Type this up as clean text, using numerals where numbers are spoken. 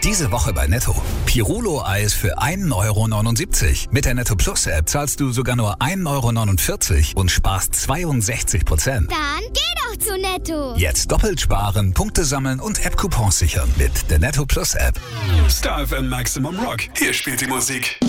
Diese Woche bei Netto. Pirulo-Eis für 1,79 €. Mit der Netto Plus App zahlst du sogar nur 1,49 € und sparst 62%. Dann geh doch zu Netto. Jetzt doppelt sparen, Punkte sammeln und App-Coupons sichern mit der Netto Plus App. Star FM Maximum Rock. Hier spielt die Musik.